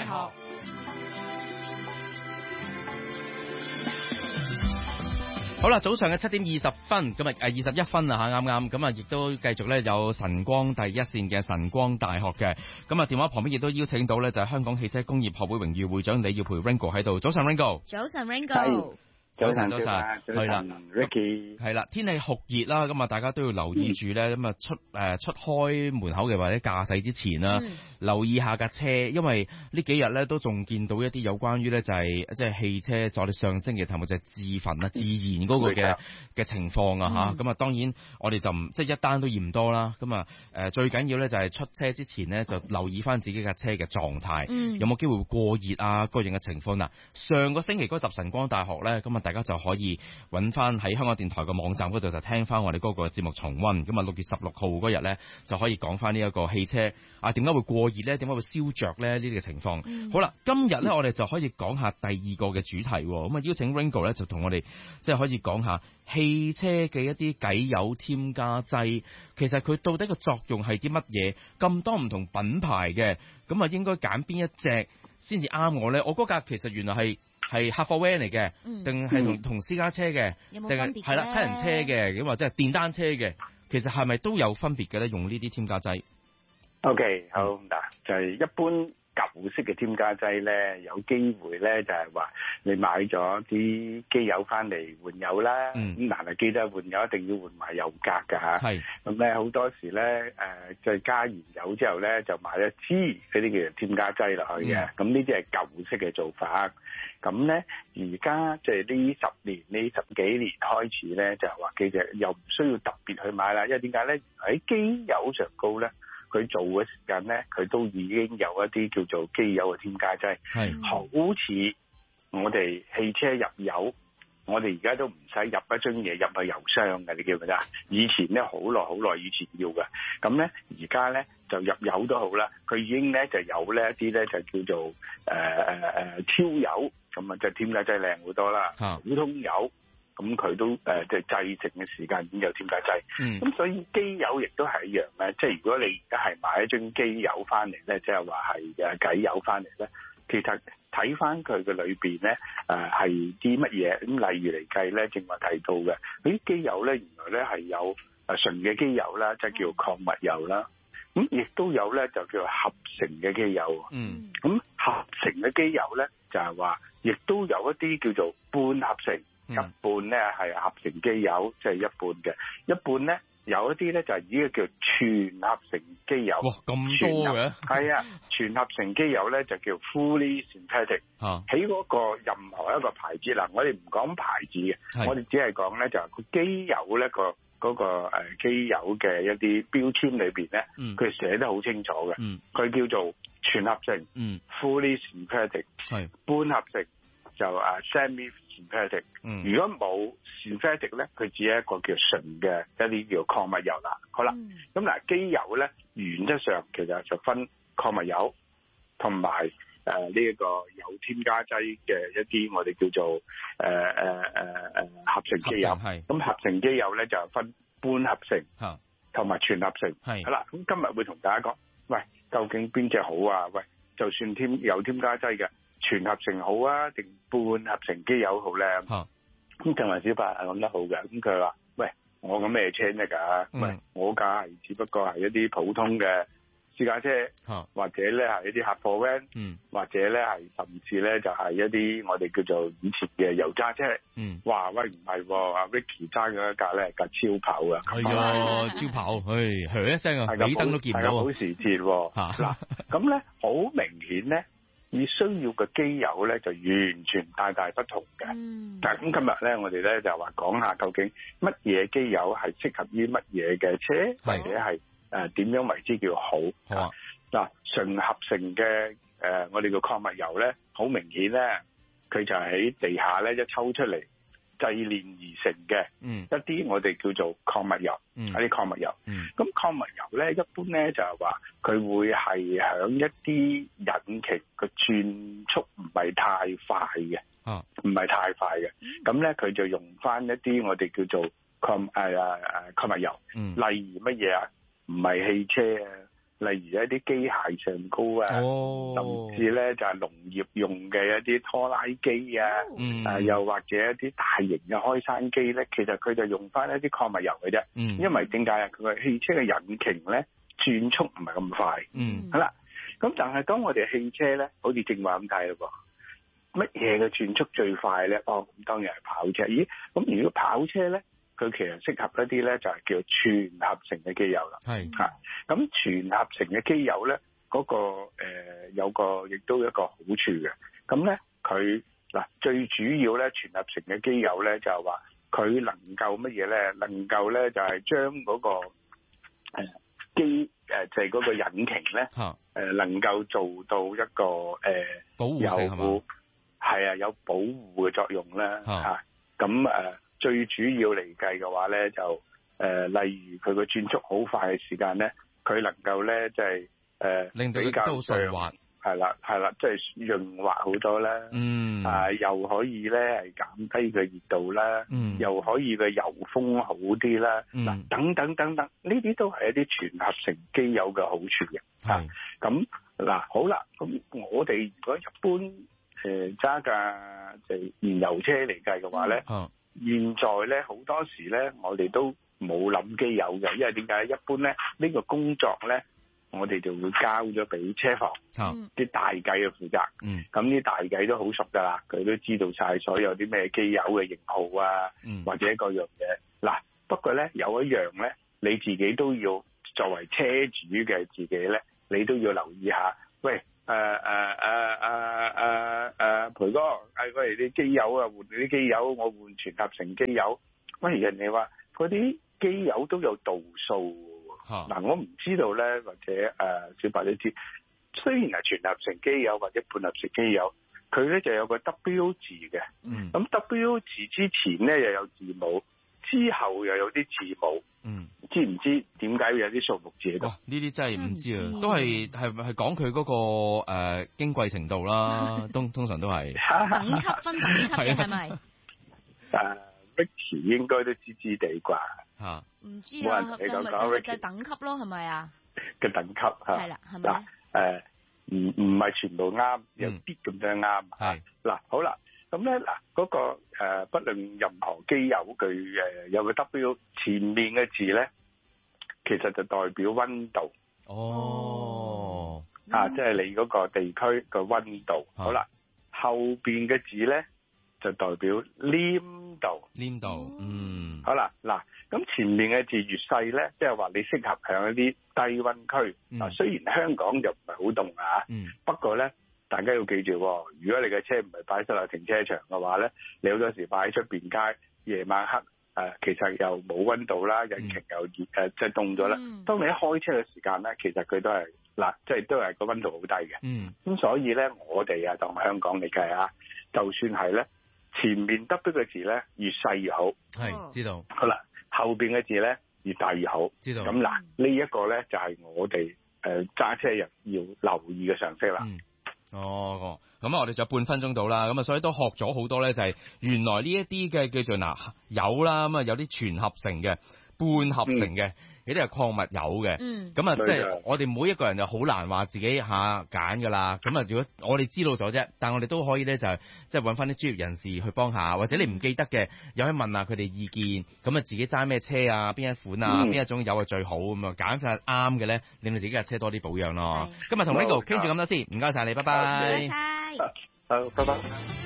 學。好啦，早上嘅7點20分，今日21分啦吓，啱咁啊，亦都繼續咧有晨光第一線嘅晨光大學嘅，咁啊電話旁邊亦都邀請到咧就係香港汽車工業學會榮譽會長李耀培 Ringo 喺度。早晨 Ringo。 早晨 Ringo。 早晨係啦 ，Ricky 係啦，天氣酷熱啦，咁啊大家都要留意住咧，咁啊出開門口嘅或者駕駛之前啦，留意下架車，因為呢幾日咧都仲見到一啲有關於咧就係即係汽車在我哋上升嘅題目就係自焚啊、自燃嗰個嘅情況啊吓，咁啊當然我哋就唔即係一單都嫌多啦，咁啊最緊要咧就係出車之前咧就留意翻自己架車嘅狀態，有冇機會過熱啊嗰樣嘅情況嗱。上個星期嗰集晨光大學咧，咁啊大家就可以揾翻喺香港電台嘅網站嗰度就聽翻我哋嗰個節目重溫。咁啊6月16號嗰日咧就可以講翻呢一個汽車啊點解會過熱咧，點解會燒着咧呢啲嘅情況。好啦，今日咧我哋就可以講下第二個嘅主題，咁啊邀請 Ringo 咧就同我哋即係可以講下汽車嘅一啲偈油添加劑，其實佢到底個作用係啲乜嘢？咁多唔同品牌嘅，咁啊應該揀邊一隻先至啱我咧？我嗰架其實原來係客貨 van 嚟嘅，定係同私家車嘅，定係係啦七人車嘅，咁或者係電單車嘅，其實係咪都有分別嘅咧？用呢啲添加劑 ？OK， 好嗱，就係一般舊式嘅添加劑咧，有機會咧就係話你買咗啲機油翻嚟換油啦，咁但係記得換油一定要換埋油格㗎嚇。係咁咧，好多時咧即係加完油之後咧，就買一支嗰啲叫添加劑落去嘅，咁呢啲係舊式嘅做法。咁咧，而家即係呢10年、呢10幾年開始咧，就係話其實又唔需要特別去買啦，因為點解咧？喺機油上高咧，佢做嘅時間咧，佢都已經有一啲叫做機油嘅添加劑，係好似我哋汽車入油，我哋而家都唔使入一樽嘢入去油箱嘅，你記唔記得？以前咧好耐以前要嘅，咁咧而家咧就入油都好啦，佢已經咧就有呢一啲咧就叫做超油，咁啊就添加劑靚好多啦，普通油。咁佢都即係製成嘅時間已經有添加劑，咁所以機油亦都係一樣咧。即係如果你而家係買一樽機油翻嚟咧，即係話係偈油翻嚟咧，其實睇翻佢嘅裏邊咧係啲乜嘢？咁例如嚟計咧，正話提到嘅嗰啲機油咧，原來咧係有純嘅機油啦，即係叫礦物油啦。咁亦都有咧就叫合成嘅機油。咁合成嘅機油咧就係話，亦都有一啲叫做半合成。一半咧係合成機油，即係一半嘅；一半咧有一啲咧就係呢個叫全合成機油。哇，咁多嘅？係啊，全合成機油咧就叫 fully synthetic。喺嗰個任何一個牌子嗱，我哋唔講牌子嘅，我哋只係講咧就係個機油咧嗰個機油嘅一啲標籤裏邊咧，佢寫得好清楚嘅。佢叫做全合成，fully synthetic，係半合成就semi。如果冇 synthetic 咧，佢只係一個叫純嘅一啲叫礦物油啦。好啦，咁嗱機油咧，原則上其實就分礦物油同埋呢一個有添加劑嘅一啲我哋叫做合成機油。咁合成機油咧就分半合成同埋全合成。好啦，咁今日會同大家講，喂，究竟邊隻好啊？喂，就算有添加劑嘅。全合成好啊，定半合成機油好咧？咁近來小白係諗得好嘅，咁佢話：喂，我咁咩車得㗎？喂，我架係只不過係一啲普通嘅私家車，或者咧係一啲客貨 van，或者咧係甚至咧就係一啲我哋叫做以前嘅油渣車。哇，喂，唔係喎，阿 Ricky 揸咗一架咧架超跑啊！係啊，超跑，噓一聲啊，尾燈都見唔到啊！ 保時捷喎。嗱，咁咧好明顯咧。而需要嘅機油咧就完全大不同嘅。但係咁今日咧，我哋咧就話講下究竟乜嘢機油係適合於乜嘢嘅車，或者係點樣為之叫好。嗱，純合成嘅我哋嘅礦物油咧，好明顯咧，佢就喺地下咧一抽出嚟製煉而成嘅一啲我哋叫做礦物油，一啲礦物油。咁礦物油咧，一般咧就係話佢會係響一啲引擎個轉速唔係太快嘅，唔係太快嘅。咁咧佢就用翻一啲我哋叫做礦物油，例如乜嘢啊？唔係汽車啊， 例如一啲機械上高啊，甚至咧就係農業用嘅一啲拖拉機啊，又或者一啲大型嘅開山機咧，其實佢就用翻一啲礦物油嘅啫。因為點解啊？佢個汽車嘅引擎咧轉速唔係咁快。好啦，咁但係當我哋汽車咧，好似正話咁睇咯噃，乜嘢嘅轉速最快咧？咁當然係跑車。咦？咁如果跑車咧？佢其實適合一啲咧，就係叫全合成嘅機油啦。咁全合成嘅機油咧，嗰個有個亦都有一個好處嘅。咁咧佢嗱最主要咧，全合成嘅機油咧就係話佢能夠乜嘢咧？能夠咧就係將嗰個機就係嗰個引擎咧能夠做到一個保護性係嘛？ 係啊，有保護嘅作用啦。咁最主要嚟計嘅話咧，就例如佢個轉速好快嘅時間咧，佢能夠咧即係令到比較順滑， 係啦，即係潤滑好多啦。又可以咧係減低個熱度啦，又可以個油封好啲啦。等等，呢啲都係一啲全合成機油嘅好處嘅。咁嗱，好啦，咁我哋如果一般揸架就燃油車嚟計嘅話咧。現在咧好多時咧，我哋都冇諗機油嘅，因為點解？一般咧呢個工作咧，我哋就會交咗俾車房啲大計去負責。咁啲大計都好熟噶啦，佢都知道晒所有啲咩機油嘅型號啊，或者各樣嘢。嗱，不過咧有一樣咧，你自己都要作為車主嘅自己咧，你都要留意下。喂，培哥，嗌佢哋啲機油啊，換啲機油，我換全合成機油。喂，人哋話嗰啲機油都有度數。嗱，我唔知道咧，或者小白都知，雖然係全合成機油或者半合成機油，佢咧就有個 W 字嘅。咁 W 字之前咧又有字母，之後又有啲字母。知唔知點解會有啲數目字喺度？ 呢啲真係唔知啊，都係講佢嗰個矜貴程度啦，通常都係等級分等級嘅係咪 ？Vicky 應該都知知地啩嚇，唔知啊，就等級咯，係咪啊？ 嘅等級嚇， 係啦，係咪？ 嗱唔係全部啱，有啲咁樣啱。係嗱，好啦。咁咧嗱，嗰個不論任何機油，佢有個 W 前面嘅字咧，其實就代表溫度。即係你嗰個地區個溫度。好啦，後邊嘅字咧就代表黏度。黏度，好啦，嗱，咁前面嘅字越細咧，即係話你適合喺一啲低溫區。雖然香港就唔係好凍啊，不過咧。大家要記住，如果你嘅車唔係擺室內停車場嘅話咧，你好多時擺喺出邊街，夜晚黑其實又冇溫度啦，引擎又熱即係凍咗啦。當你一開車嘅時間咧，其實佢都係即係都係個溫度好低嘅。咁所以咧，我哋當香港嚟計啊，就算係咧前面 W 嘅字咧越細越好。 係知道。好啦，後邊嘅字咧越大越好。知道。咁嗱，呢一個咧就係我哋揸車人要留意嘅常識啦。 咁我哋就半分鐘到啦，咁所以都學咗好多咧，就係原來呢一啲嘅叫做油啦，咁有啲全合成嘅、半合成嘅，有啲係礦物油嘅，咁即係我哋每一個人就好難話自己揀噶啦。咁如果我哋知道咗啫，但我哋都可以咧就即係揾翻啲專業人士去幫下，或者你唔記得嘅，又可以問下佢哋意見，咁自己揸咩車啊，邊一款啊，邊一種油係最好咁啊，揀晒啱嘅咧，令到自己架車多啲保養咯。今日同 Ringo 傾住咁多先，唔該晒你，拜拜。 唔該晒。 好，拜拜。